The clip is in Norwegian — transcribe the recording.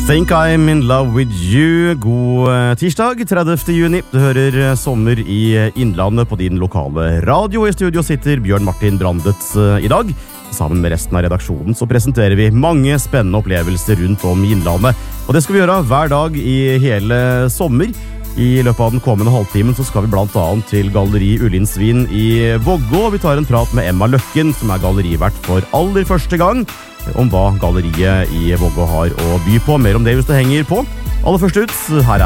Think I'm in love with you. God tirsdag, 30. juni. Du hører Sommer i Innlandet på din lokale radio. I studio sitter Bjørn Martin Brandet i dag. Sammen med resten av redaksjonen så presenterer vi mange spennende opplevelser rundt om i Innlandet. Og det skal vi gjøre hver dag i hele sommer. I løpet av den kommende halvtimen så skal vi blant annet til Galleri Ullindsvin i Vågå. Vi tar en prat med Emma Løkken, som gallerivert for aller første gang, om hva galleriet i Vågå har å by på. Mer om det hvis du henger på. Aller først ut, her